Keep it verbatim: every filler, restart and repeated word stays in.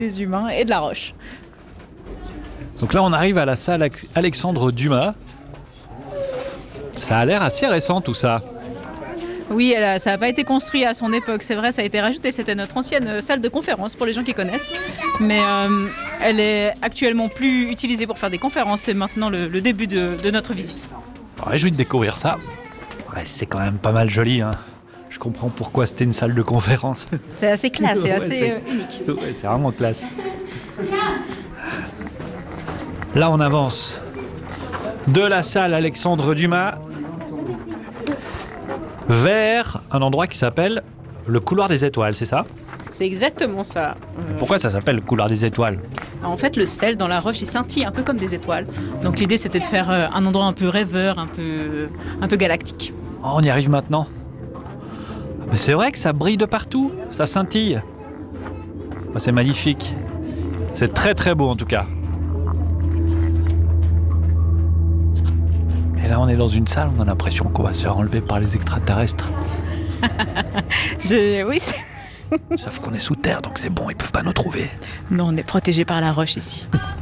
des humains et de la roche. Donc là, on arrive à la salle Alexandre Dumas. Ça a l'air assez récent tout ça. Oui, elle a, ça n'a pas été construit à son époque, c'est vrai, ça a été rajouté. C'était notre ancienne salle de conférence pour les gens qui connaissent. Mais euh, elle est actuellement plus utilisée pour faire des conférences. C'est maintenant le, le début de, de notre visite. Réjoui de découvrir ça. Ouais, c'est quand même pas mal joli. Hein. Je comprends pourquoi c'était une salle de conférence. C'est assez classe, c'est Ouais, assez c'est... euh, unique. Ouais, c'est vraiment classe. Là, on avance de la salle Alexandre Dumas vers un endroit qui s'appelle le couloir des étoiles, c'est ça ? C'est exactement ça. Euh, Pourquoi ça s'appelle le couloir des étoiles ? En fait, le sel dans la roche, il scintille un peu comme des étoiles. Donc l'idée, c'était de faire euh, un endroit un peu rêveur, un peu, un peu galactique. Oh, on y arrive maintenant. Mais c'est vrai que ça brille de partout, ça scintille. Oh, c'est magnifique. C'est très très beau en tout cas. Et là, on est dans une salle, on a l'impression qu'on va se faire enlever par les extraterrestres. Je... Oui, c'est... Sauf qu'on est sous terre, donc c'est bon, ils peuvent pas nous trouver. Non, on est protégé par la roche ici.